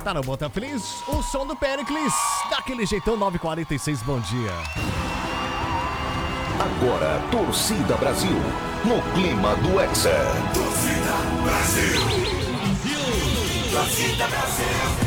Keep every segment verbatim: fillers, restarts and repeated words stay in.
Tá no Bota Feliz, o som do Péricles, daquele jeitão. Nove e quarenta e seis, bom dia. Agora, Torcida Brasil, no clima do Hexa. Torcida Brasil. Torcida Brasil.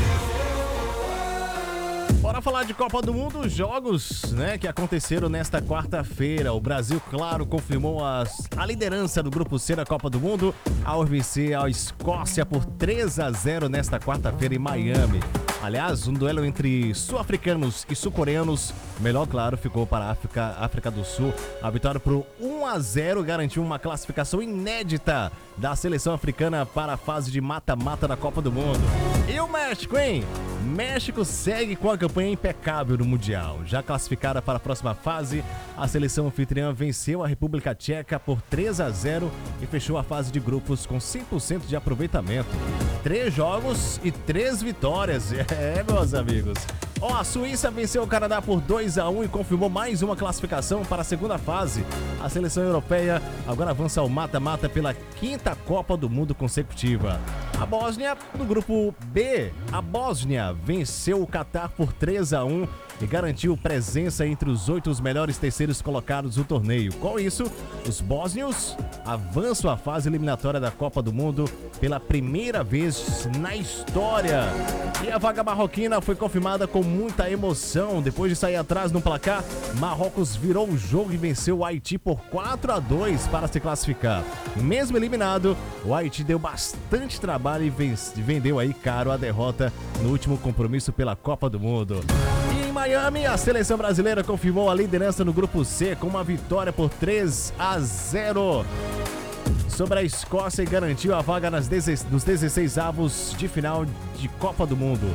Bora falar de Copa do Mundo, jogos, né, que aconteceram nesta quarta-feira. O Brasil, claro, confirmou as, a liderança do Grupo C da Copa do Mundo ao vencer a Escócia por três a zero nesta quarta-feira em Miami. Aliás, um duelo entre sul-africanos e sul-coreanos. Melhor, claro, ficou para a África, África do Sul. A vitória por um a zero garantiu uma classificação inédita da seleção africana para a fase de mata-mata da Copa do Mundo. E o México, hein? México segue com a campanha impecável no Mundial. Já classificada para a próxima fase, a seleção anfitriã venceu a República Tcheca por três a zero e fechou a fase de grupos com cem por cento de aproveitamento. Três jogos e três vitórias. É, meus amigos. Ó, a Suíça venceu o Canadá por dois a um e confirmou mais uma classificação para a segunda fase. A seleção europeia agora avança ao mata-mata pela quinta Copa do Mundo consecutiva. A Bósnia, no grupo B, a Bósnia venceu o Catar por três a um e garantiu presença entre os oito melhores terceiros colocados do torneio. Com isso, os bósnios avançam à fase eliminatória da Copa do Mundo pela primeira vez na história. E a vaga marroquina foi confirmada com muita emoção. Depois de sair atrás no placar, Marrocos virou o jogo e venceu o Haiti por quatro a dois para se classificar. Mesmo eliminado, o Haiti deu bastante trabalho e vence, vendeu aí caro a derrota no último compromisso pela Copa do Mundo. E em Miami, a seleção brasileira confirmou a liderança no Grupo C com uma vitória por três a zero sobre a Escócia e garantiu a vaga nas nos dezesseis avos de final de Copa do Mundo.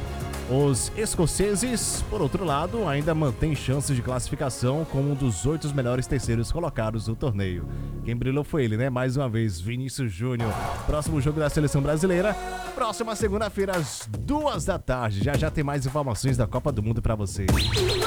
Os escoceses, por outro lado, ainda mantêm chances de classificação como um dos oito melhores terceiros colocados do torneio. Quem brilhou foi ele, né? Mais uma vez, Vinícius Júnior. Próximo jogo da seleção brasileira, próxima segunda-feira às duas da tarde. Já já tem mais informações da Copa do Mundo pra você.